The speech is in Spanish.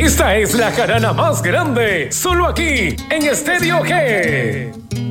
Esta es la jarana más grande, solo aquí en Estéreo G.